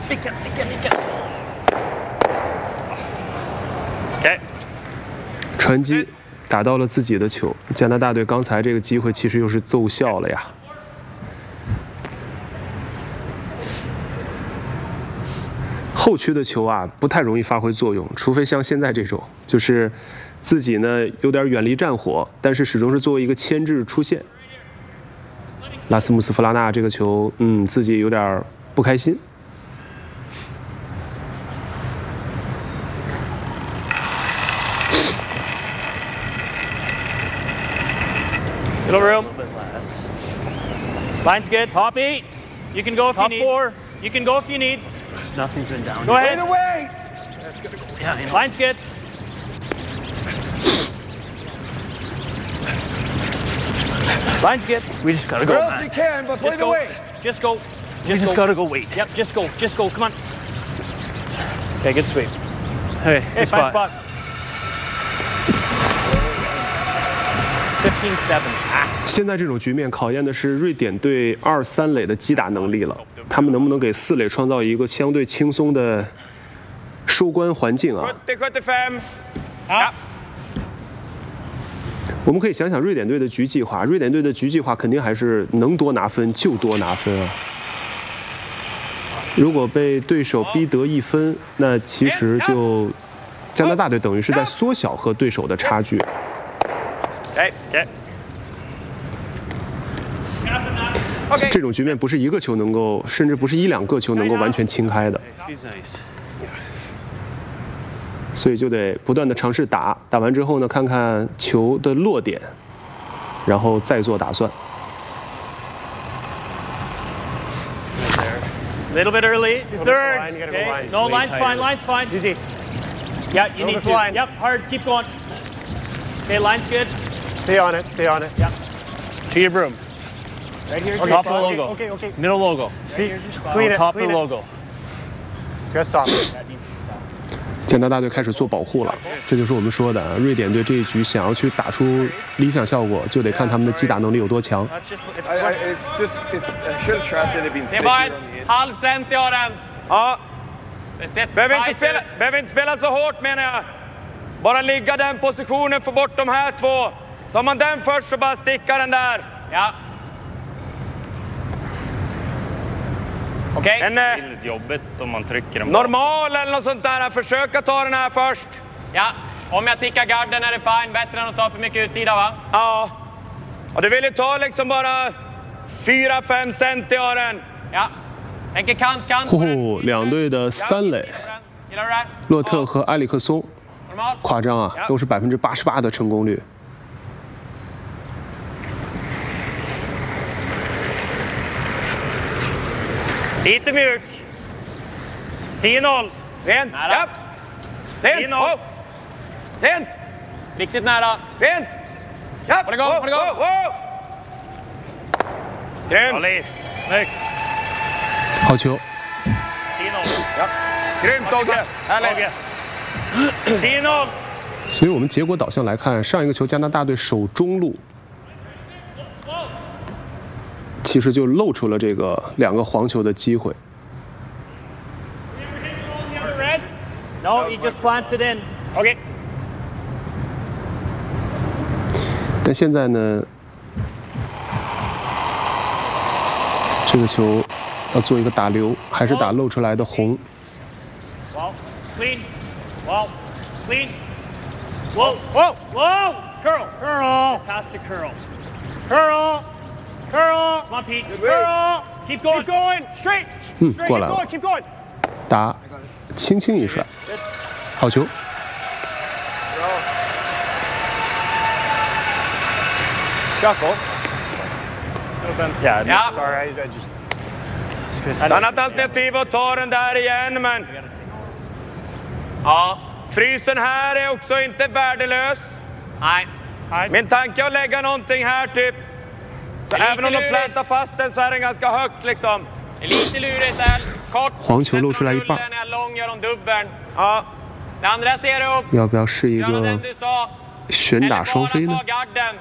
Vicka. OK， 传击打到了自己的球，加拿大队刚才这个机会其实又是奏效了呀。后区的球啊，不太容易发挥作用，除非像现在这种，就是自己呢有点远离战火，但是始终是作为一个牵制出现。拉斯穆斯·弗拉纳这个球，自己有点不开心。 Little room. Line's good. Top 8. You can go if you need. Top 4. You can go if you need. Nothing's been down. Go ahead. Wait. Yeah, line's good. Line's good. We just gotta go. Girls, you can, but play the weight. Just go. We just gotta go wait. Yep, just go. Just go. Come on. Okay, good sweep. Okay, Hey, fine spot. 15-7. 现在这种局面考验的是瑞典队2、3垒的击打能力了，他们能不能给4垒创造一个相对轻松的收官环境啊？ 70-75. 好。 我们可以想想瑞典队的局计划，瑞典队的局计划肯定还是能多拿分就多拿分啊。如果被对手逼得1分，那其实就加拿大队等于是在缩小和对手的差距。 Okay. 这种局面不是一个球能够，甚至不是1、2个球能够完全清开的，所以就得不断的尝试打，打完之后呢，看看球的落点，然后再做打算。 Little bit early. Third. Okay. No, line's fine. Line's fine. Easy. Yeah, you need to. Yep, hard. Keep going. Okay, line's good. Stay on it. Stay on it. Yep. To your broom. Right here. Okay, Top of the logo. Okay. Middle logo. See, clean it. Top of Clean the it. logo. It's gonna stop. 加拿大队开始做保护了，这就是我们说的，瑞典队这一局想要去打出理想效果，就得看他们的击打能力有多强。 It's Schultz hade been Det var en halv cent i den. Ja. Behöver inte spela så hårt menar jag. Bara ligga den positionen, få bort de här två. Tar man den först så bara sticka den där. Ja. Okej. En Väldigt jobbigt om man trycker den. normal eller något sånt där. Försöka ta den här först. Ja. Om jag tickar garden är det fine. Bättre än att ta för mycket utsida, va? Ja. Och du vill ju ta liksom bara 4-5 cent i den. Ja. Tänker kant. 两队的3垒， Gillar du det? 洛特和埃里克松， Normal. 夸张啊，都是88%的成功率。 Lite mjuk. 10-0. Rent. Nära. Ja. Rent. 10-0. Oh. Rent. Riktigt nära. Rent. Ja. Håll igång, håll igång. Grymt. Snyggt. 好球， Ja. Grymt Dogge. Härligt. 10-0. 所以我们结果导向来看，上一个球加拿大队守中路，其实就露出了这个2个黄球的机会。 No, he just plants it in. Okej. 但现在呢，这个球要做一个打流，还是打露出来的红？ Whoa. Clean. Whoa. Clean. Whoa. Curl. This has to curl. Curl. Come on, Pete. Curl. Keep going. Keep going. Straight. Straight. 过来了， Keep going. 打，轻轻一甩，好球。 Shuffle. Yeah. Ja. Sorry, I just. Ett annat alternativ att ta den där igen, men... Ja, frysen här är också inte värdelös. Nej. Min tanke är att lägga någonting här typ. Så även om de plantar fast den så är den ganska högt liksom. Det är lite lurigt där. Kort. 黄球露出来一半， Den är lång, gör de dubbeln. Ja, Det andra ser upp. 要不要试一 Gör de 个 den du sa. 旋打 Eller 双 bara 飞呢 ta？garden.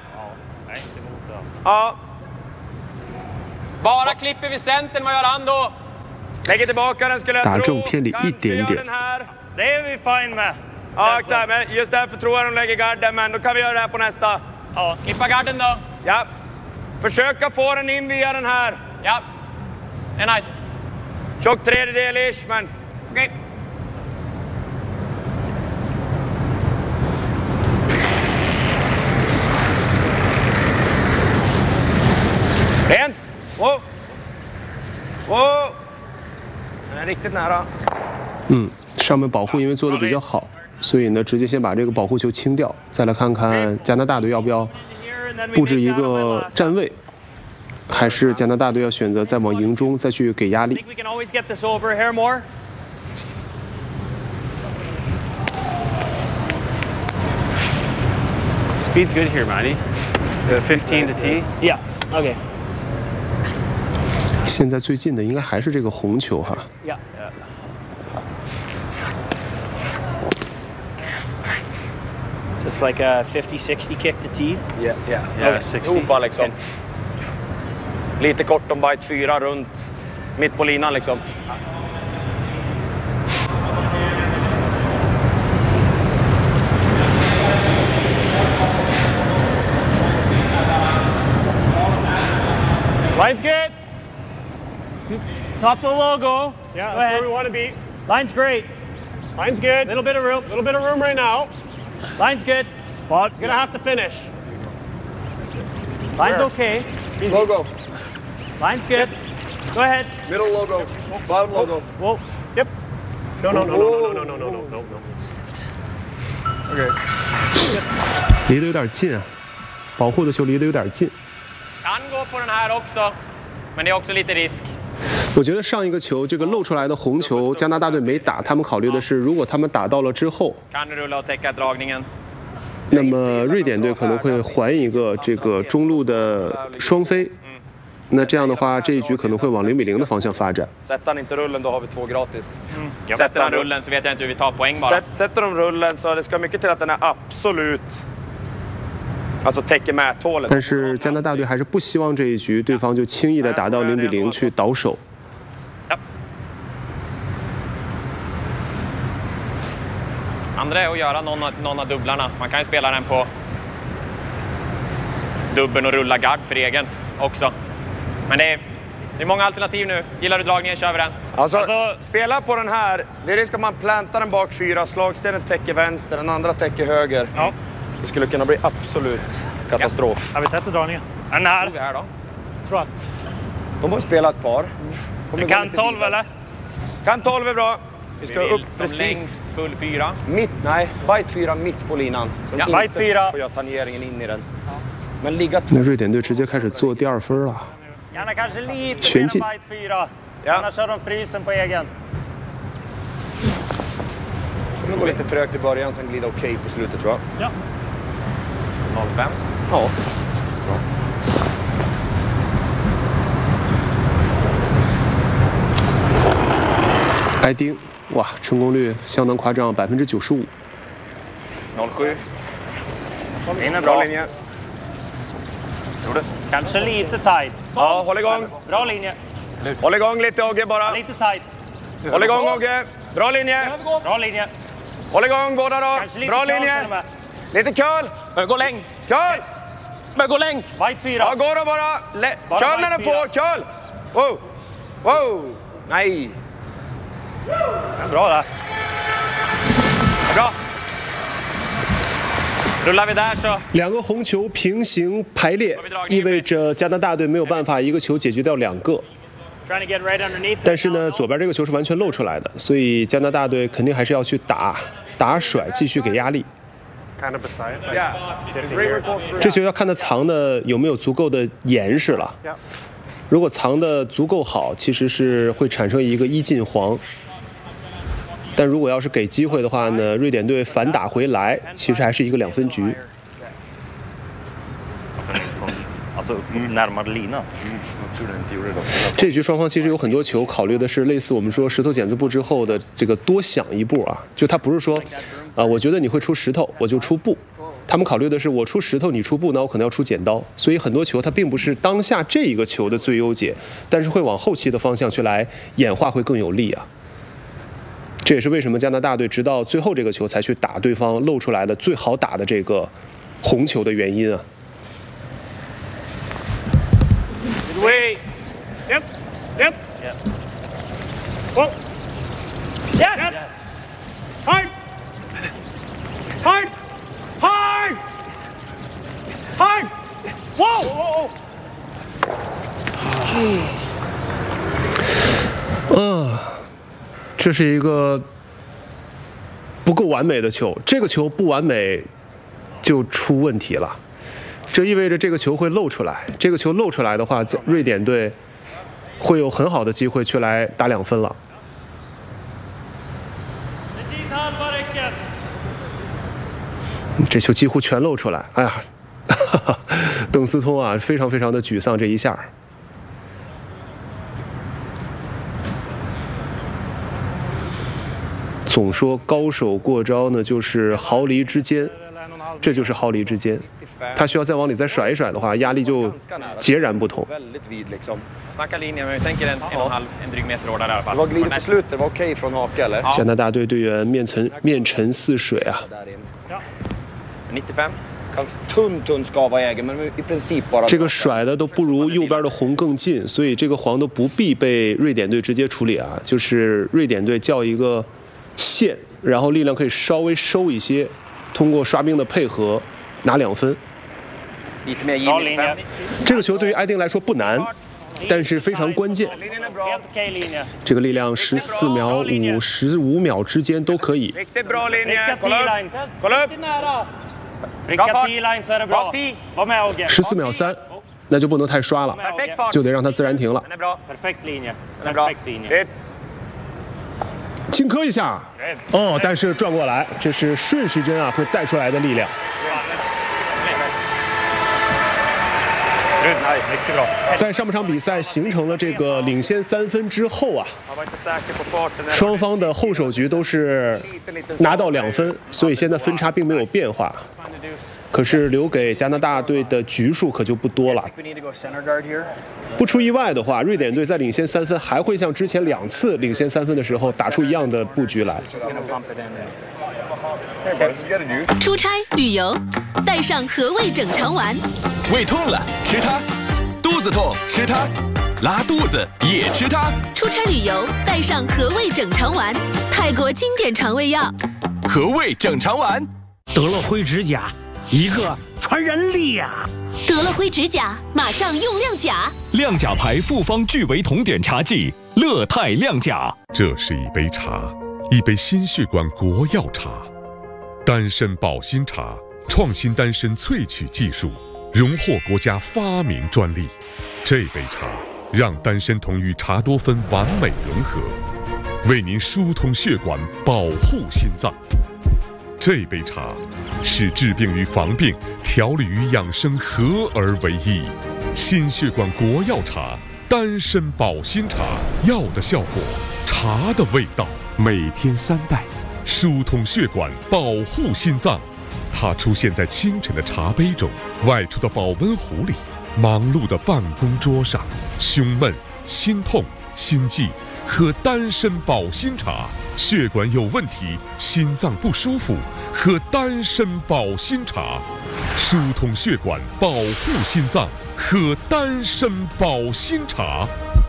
ja. Bara klipper vi centern, vad gör han då? Lägger tillbaka den skulle jag 打正 tro. 偏离一点 Kanske 点 gör den här. Det är vi fine med. Ja, exakt. Men just därför tror jag de lägger garden, men då kan vi göra det här på nästa. Ja. Klippa garden då. Ja. Försöka få den in via den här. Ja. Det är nice. Tjock tredjedel-ish, men okej. Rent. Wow. Wow. Den är riktigt nära. 上面保护因为做的比较好，所以呢，直接先把这个保护球清掉，再来看看加拿大队要不要布置一个站位，还是加拿大队要选择再往营中再去给压 I 力 think。we can always get this over here more. Speed's good here, Matty. 15 to tee. Yeah. Okay. 现在最近的应该还是这个红球哈。 Yeah. Just like a 50-60 kick to tee. Yeah, yeah. Yeah, 60. Opa liksom. Lite kort om bite 4 runt mitt på linan liksom. Line's good. Top of the logo. Yeah, Go that's ahead. where we want to be. Line's great. Line's good. Little bit of room. Little bit of room right now. Line's good. Bob's Gonna have to finish. Line's Where? okay. Logo. Line's good. Go ahead. Middle logo. Bottom logo. Whoa. Yep. No, no, no, no, no, no, no, no, no, no. Okay. 离得有点近啊，保护的球离得有点近。 Kan gå på den här också, men det är också lite risk. 我觉得上一个球这个露出来的红球，加拿大队没打，他们考虑的是，如果他们打到了之后， Kan du rulla och täcka dragningen? 那么瑞典队可能会还一个这个中路的双飞。那这样的话，这一局可能会往0比0的方向发展。 Sätter han inte rullen då har vi 2 gratis. Sätter han rullen så vet jag inte hur vi tar poäng bara. Sätter de rullen så det ska mycket till att den är absolut, alltså täcker mäthålet. 但是加拿大队还是不希望这一局对方就轻易的打到0比0去倒手。 Andra är att göra någon av dubblarna. Man kan ju spela den på dubben och rulla gard för egen också. Men det är många alternativ nu. Gillar du dragningen, kör vi den. Alltså, spela på den här, det är risk att man plantar den bak 4, slagstenen täcker vänster, den andra täcker höger. Ja. Det skulle kunna bli absolut katastrof. Har vi sett dragningen? Den här. Tog vi här då. Tror att. De har ju spelat ett par. Kommer gå Kan lite 12 vidare. eller? Kan 12 är bra. Vi Vi ska vill upp som precis längst full 4. mitt, nej, bite 4 mitt på linan. Så Ja, de bite 4. får göra tangeringen in i den. Men ligga 那瑞典队直接开始做第2分了。 Gärna kanske lite Känn mer till. bite 4. Ja. Annars har de frysen på egen. kommer gå lite trögt i början, sen glida okej på slutet tror jag. Ja. 05. Ja. 挨钉，哇，成功率相当夸张，95%。 07. In är Bra bra. linje. Kanske lite tight. Ja, håll igång. Bra linje. Håll igång lite Ogge bara. Lite tight. Håll igång Ogge. Bra linje. Bra linje. Håll igång båda då. Kanske lite Bra curl till linje. och med. Lite curl. Börjar gå längd. Curl. Börjar gå längd. Bite 4. Ja, gå då bara. Bara Curl när den bite får. Curl. Wow. Wow. Nej. Bra där. Bra. Rullar vi där så. 2个红球平行排列，意味着加拿大队没有办法一个球解决掉2个。 Trying to get right underneath. 但是呢，左边这个球是完全露出来的，所以加拿大队肯定还是要去打甩，继续给压力。 Kind of beside. Yeah. River goes through. 这球要看他藏的有没有足够的严实了。 Yeah. 如果藏的足够好，其实是会产生一个1进黄。但如果要是给机会的话呢，瑞典队反打回来，其实还是一个2分局。 Alltså närmare linan. 这局双方其实有很多球考虑的是类似我们说石头剪子布之后的这个多想一步啊，就他不是说，我觉得你会出石头，我就出布， 他们考虑的是我出石头你出布，那我可能要出剪刀，所以很多球它并不是当下这一个球的最优解，但是会往后期的方向去来演化会更有利啊。这也是为什么加拿大队直到最后这个球才去打对方露出来的最好打的这个红球的原因啊。 Wait. Yep. Yep. Yep. Whoa. Yes. Yes. Hard. Hard. Hard. Hard. Whoa. Whoa. 这是一个不够完美的球，这个球不完美就出问题了。这意味着这个球会露出来，这个球露出来的话，瑞典队会有很好的机会去来打2分了。这球几乎全露出来，哎呀，邓斯通啊，非常非常的沮丧这一下。总说高手过招呢，就是毫厘之间，这就是毫厘之间。他需要再往里再甩一甩的话，压力就截然不同。加拿大队队员面沉似水啊。这个甩的都不如右边的红更近，所以这个黄都不必被瑞典队直接处理啊，就是瑞典队叫一个线，然后力量可以稍微收一些，通过刷兵的配合拿2分。这个球对于埃丁来说不难，但是非常关键。这个力量14秒5、15秒之间都可以。14秒3，那就不能太刷了，就得让它自然停了。轻磕一下，哦，但是转过来，这是顺时针啊会带出来的力量。在上半场比赛形成了这个领先3分之后啊，双方的后手局都是拿到2分，所以现在分差并没有变化。可是留给加拿大队的局数可就不多了。不出意外的话，瑞典队在领先3分还会像之前2次领先3分的时候打出一样的布局来。 出差旅游，带上和味整肠丸。 胃痛了吃它，肚子痛吃它，拉肚子也吃它。 出差旅游带上和味整肠丸，泰国经典肠胃药。 和味整肠丸。 得了灰指甲，一个传人力呀！ 得了灰指甲，马上用亮甲。 亮甲牌复方聚维酮碘茶剂，乐泰亮甲。 这是一杯茶，一杯心血管国药茶，丹参保心茶，创新丹参萃取技术，荣获国家发明专利。这杯茶让丹参酮与茶多酚完美融合，为您疏通血管，保护心脏。这杯茶是治病与防病、调理与养生合而为一。心血管国药茶，丹参保心茶，药的效果，茶的味道，每天3袋，疏通血管，保护心脏。它出现在清晨的茶杯中，外出的保温壶里，忙碌的办公桌上。胸闷、心痛、心悸，喝丹参保心茶。血管有问题，心脏不舒服，喝丹参保心茶。疏通血管，保护心脏，喝丹参保心茶。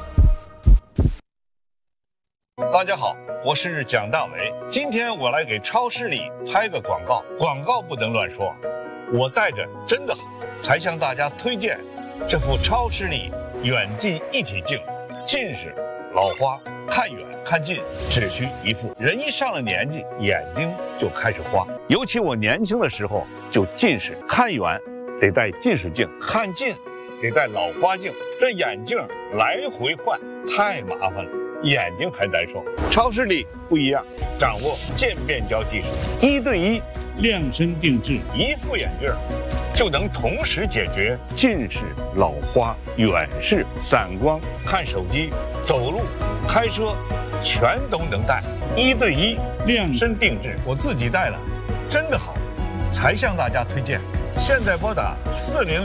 大家好，我是蒋大为。今天我来给超视力拍个广告，广告不能乱说。我戴着真的好，才向大家推荐这副超视力远近一体镜。近视、老花、看远看近只需一副。人一上了年纪，眼睛就开始花。尤其我年轻的时候就近视，看远得戴近视镜，看近得戴老花镜，这眼镜来回换太麻烦了，眼睛还难受。超视力不一样，掌握渐变焦技术，1对1量身定制，一副眼镜就能同时解决近视、老花、远视、散光、看手机、走路、开车，全都能戴。1对1量身定制，我自己戴了，真的好， 才向大家推荐。现在拨打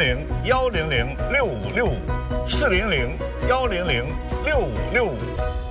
400-100-6565，400-100-6565。